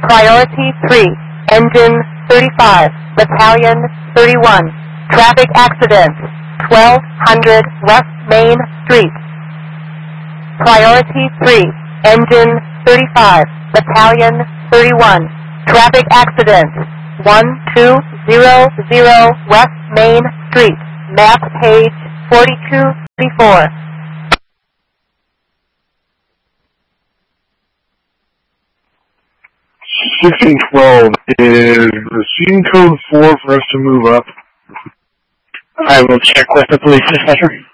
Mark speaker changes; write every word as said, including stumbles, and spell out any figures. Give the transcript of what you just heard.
Speaker 1: Priority three, Engine thirty-five, Battalion thirty-one. Traffic accident, twelve hundred West Main Street. Priority three, Engine thirty-five, Battalion thirty-one. Traffic accident, one two zero zero West Main Street. Map page forty-two thirty-four.
Speaker 2: sixteen twelve is receiving code four for us to move up.
Speaker 3: I will check with the police dispatcher.